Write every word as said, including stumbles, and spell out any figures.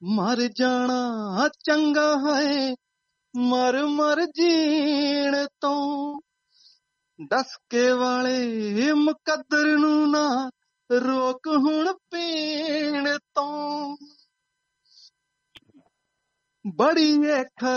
ਮਰ ਜਾਣਾ ਚੰਗਾ ਹੈ ਮਰ ਮਰ ਜੀਣ ਤੋਂ। ਦੱਸ ਕੇ ਵਾਲੇ ਮੁਕੱਦਰ ਨੂੰ ਨਾ ਰੋਕ ਹੁਣ ਪੀਣ ਤੋਂ। ਬੜੀ ਏ